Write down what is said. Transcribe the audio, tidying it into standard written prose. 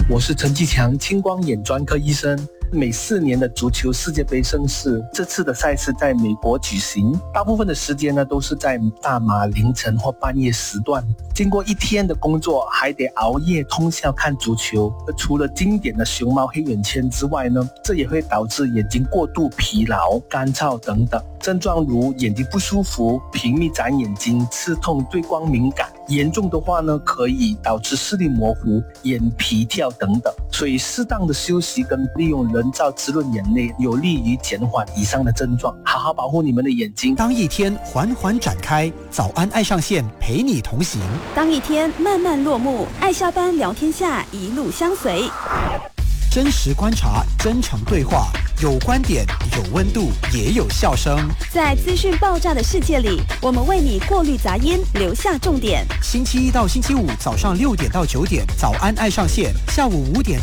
我是陈继强，青光眼专科医生。每4年的足球世界杯盛事，这次的赛事在美国举行，大部分的时间呢都是在大马凌晨或半夜时段。经过1天的工作，还得熬夜通宵看足球。除了经典的熊猫黑眼圈之外呢，这也会导致眼睛过度疲劳、干燥等等症状，如眼睛不舒服、频密眨眼睛、刺痛、对光敏感。严重的话呢，可以导致视力模糊、眼皮跳等等。所以适当的休息跟利用人造滋润眼泪，有利于减缓以上的症状。好好保护你们的眼睛。 当一天缓缓展开，早安爱上线陪你同行。 当一天慢慢落幕，爱下班聊天下一路相随。 真实观察，真诚对话，有观点，有温度，也有笑声。 在资讯爆炸的世界里，我们为你过滤杂音，留下重点。 星期一到星期五早上6点到9点，早安爱上线；下午5点。